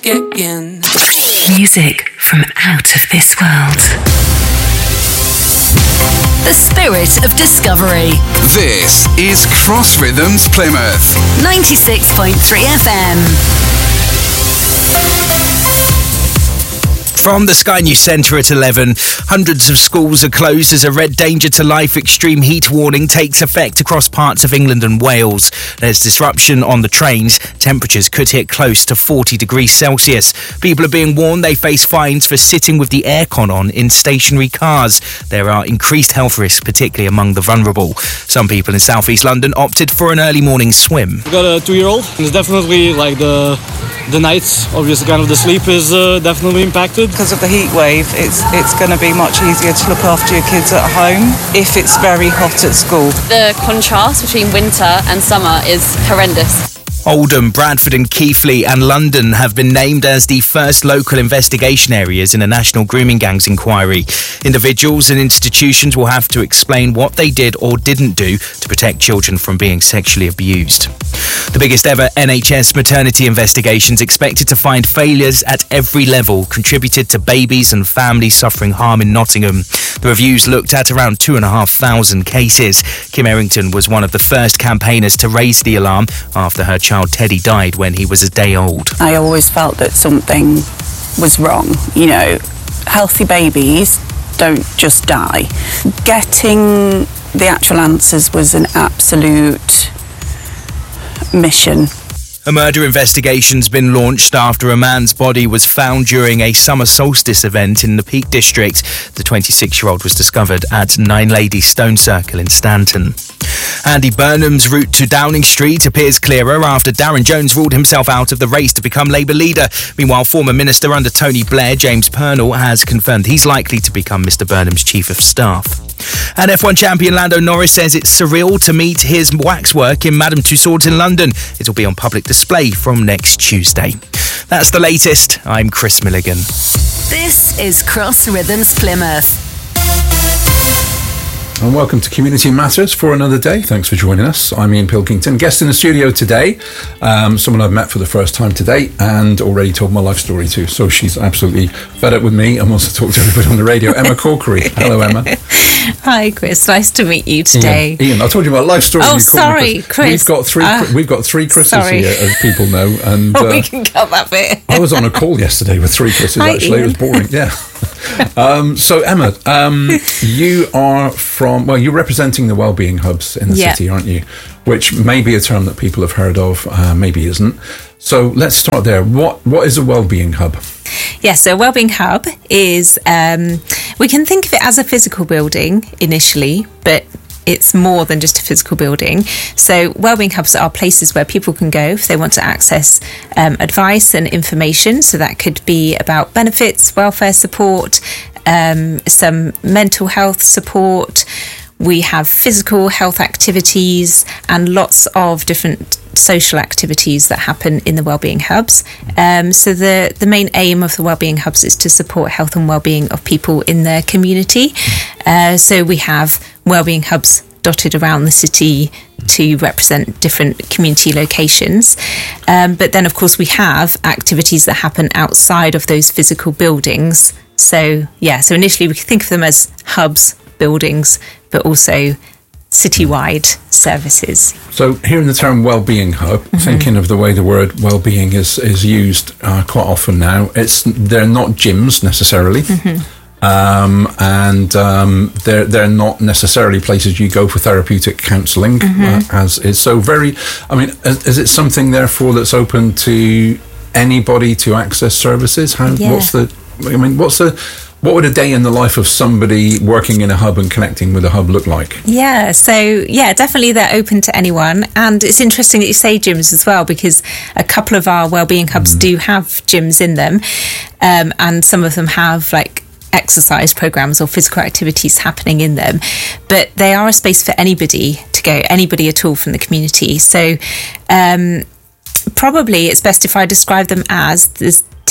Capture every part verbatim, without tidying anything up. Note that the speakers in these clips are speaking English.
again. Music from out of this world. The spirit of discovery. This is Cross Rhythms Plymouth. ninety-six point three F M. From the Sky News Centre at eleven, hundreds of schools are closed as a red danger to life extreme heat warning takes effect across parts of England and Wales. There's disruption on the trains. Temperatures could hit close to forty degrees Celsius. People are being warned they face fines for sitting with the aircon on in stationary cars. There are increased health risks, particularly among the vulnerable. Some people in South East London opted for an early morning swim. I've got a two-year-old. It's definitely like the the nights, obviously kind of the sleep is uh, definitely impacted. Because of the heat wave, it's it's going to be much easier to look after your kids at home if it's very hot at school. The contrast between winter and summer is horrendous. Oldham, Bradford and Keighley and London have been named as the first local investigation areas in a national grooming gangs inquiry. Individuals and institutions will have to explain what they did or didn't do to protect children from being sexually abused. The biggest ever N H S maternity investigations expected to find failures at every level contributed to babies and families suffering harm in Nottingham. The reviews looked at around two and a half thousand cases. Kim Errington was one of the first campaigners to raise the alarm after her child Teddy died when he was a day old. I always felt that something was wrong. You know, healthy babies don't just die. Getting the actual answers was an absolute mission. A murder investigation's been launched after a man's body was found during a summer solstice event in the Peak District. The twenty-six-year-old was discovered at Nine Ladies Stone Circle in Stanton. Andy Burnham's route to Downing Street appears clearer after Darren Jones ruled himself out of the race to become Labour leader. Meanwhile, former Minister under Tony Blair, James Purnell, has confirmed he's likely to become Mr Burnham's Chief of Staff. And F one champion Lando Norris says it's surreal to meet his waxwork in Madame Tussauds in London. It'll be on public display from next Tuesday. That's the latest. I'm Chris Milligan. This is Cross Rhythms Plymouth. And welcome to Community Matters for another day. Thanks for joining us. I'm Ian Pilkington. Guest in the studio today, um, someone I've met for the first time today and already told my life story to. So she's absolutely fed up with me and wants to talk to everybody on the radio. Emma Corkery. Hello, Emma. Hi, Chris. Nice to meet you today. Ian, Ian I told you my life story. Oh, sorry, Chris. We've got three. Uh, we've got three Chris's sorry. here, as people know. And oh, uh, we can cut that bit. I was on a call yesterday with three Chris's. Hi, actually, Ian. It was boring. Yeah. um, so Emma, um, you are from. Well, you're representing the wellbeing hubs in the yeah. city, aren't you? Which may be a term that people have heard of, uh, maybe isn't. So let's start there. What What is a wellbeing hub? Yeah, so a wellbeing hub is, um, we can think of it as a physical building initially, but it's more than just a physical building. So wellbeing hubs are places where people can go if they want to access um, advice and information. So that could be about benefits, welfare support, um, some mental health support. We have physical health activities and lots of different social activities that happen in the wellbeing hubs. Um, so the, the main aim of the wellbeing hubs is to support health and wellbeing of people in their community. Uh, so we have wellbeing hubs dotted around the city to represent different community locations. Um, but then, of course, we have activities that happen outside of those physical buildings. So, yeah, so initially we could think of them as hubs, buildings, but also citywide services. So hearing the term wellbeing hub, mm-hmm. thinking of the way the word wellbeing is is used uh, quite often now, it's they're not gyms necessarily, mm-hmm. um, and um, they're they're not necessarily places you go for therapeutic counselling, mm-hmm. uh, as is. So very, I mean, is, is it something therefore that's open to anybody to access services? How yeah. what's the I mean, what's the What would a day in the life of somebody working in a hub and connecting with a hub look like? Yeah, so yeah, definitely they're open to anyone. And it's interesting that you say gyms as well, because a couple of our wellbeing hubs mm. do have gyms in them. Um, and some of them have like exercise programs or physical activities happening in them. But they are a space for anybody to go, anybody at all from the community. So um, probably it's best if I describe them as there's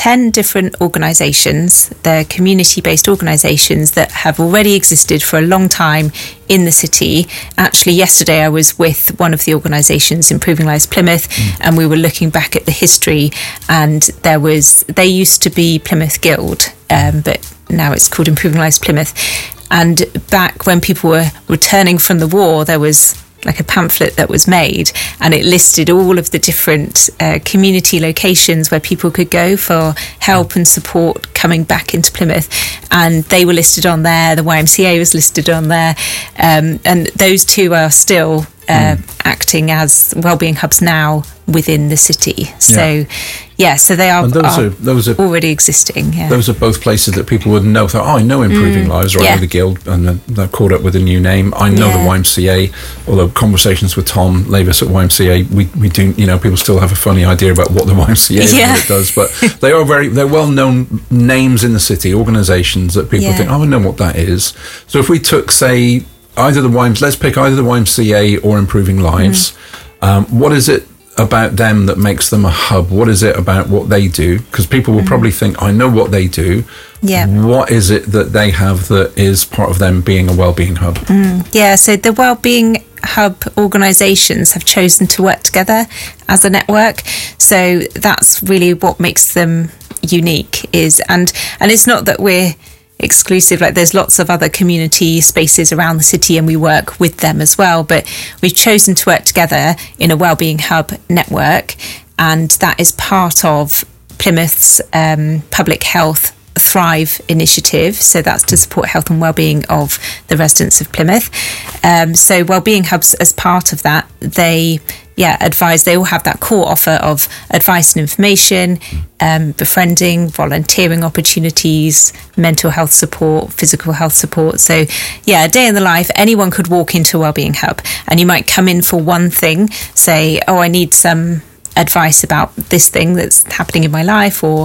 ten different organisations. They're community-based organisations that have already existed for a long time in the city. Actually, yesterday I was with one of the organisations, Improving Lives Plymouth, mm. and we were looking back at the history, and there was, they used to be Plymouth Guild, um, but now it's called Improving Lives Plymouth. And back when people were returning from the war, there was like a pamphlet that was made, and it listed all of the different uh, community locations where people could go for help and support coming back into Plymouth, and they were listed on there. The Y M C A was listed on there, um, and those two are still uh, mm. acting as wellbeing hubs now within the city. So yeah, yeah so they are, those are, are, those are already existing. Yeah. Those are both places that people would know. Thought, oh, I know Improving mm, Lives, or I yeah. know the Guild, and they're caught up with a new name. I know yeah. the Y M C A, although conversations with Tom Lavis at Y M C A, we, we do, you know, people still have a funny idea about what the Y M C A yeah. and what it does, but they are very, they're well-known names in the city, organisations that people yeah. think, oh, I know what that is. So if we took, say, either the Y M C A, let's pick either the Y M C A or Improving Lives, mm. um, what is it about them that makes them a hub? What is it about what they do? Because people will mm. probably think, I know what they do. Yeah. What is it that they have that is part of them being a wellbeing hub? Mm. Yeah, so the wellbeing hub organisations have chosen to work together as a network. So that's really what makes them unique. Is and and it's not that we're exclusive, like there's lots of other community spaces around the city and we work with them as well, but we've chosen to work together in a wellbeing hub network, and that is part of Plymouth's um, public health Thrive initiative. So that's to support health and wellbeing of the residents of Plymouth. Um, so wellbeing hubs, as part of that, they yeah advise, they all have that core offer of advice and information, um, befriending, volunteering opportunities, mental health support, physical health support. So yeah, a day in the life, anyone could walk into a wellbeing hub and you might come in for one thing, say, oh, I need some advice about this thing that's happening in my life, or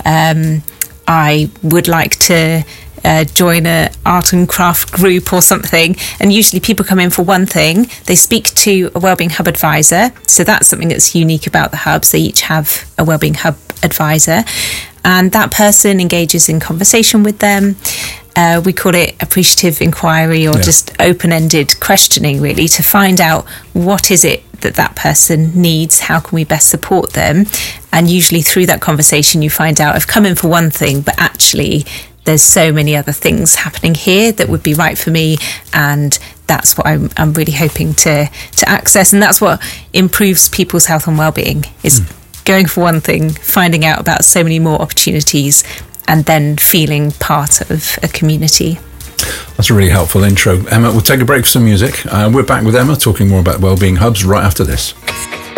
um, I would like to uh, join a art and craft group or something. And usually people come in for one thing, they speak to a wellbeing hub advisor. So that's something that's unique about the hubs. They each have a wellbeing hub advisor, and that person engages in conversation with them. Uh, we call it appreciative inquiry, or yeah. just open-ended questioning, really, to find out what is it that that person needs, how can we best support them. And usually through that conversation you find out, I've come in for one thing, but actually there's so many other things happening here that would be right for me, and that's what I'm, I'm really hoping to to access. And that's what improves people's health and well-being, is mm. going for one thing, finding out about so many more opportunities, and then feeling part of a community. That's a really helpful intro. Emma, we'll take a break for some music. Uh, we're back with Emma talking more about wellbeing hubs right after this.